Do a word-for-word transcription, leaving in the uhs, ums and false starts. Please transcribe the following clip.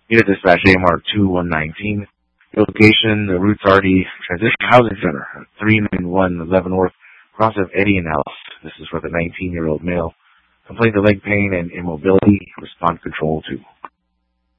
Unit Dispatch A M R two one one nine. Location, the Roots R D Transition Housing Center, three nine one Leavenworth, cross of Eddy and Ellis. This is for the nineteen-year-old male. Complaint of leg pain and immobility. Respond control two.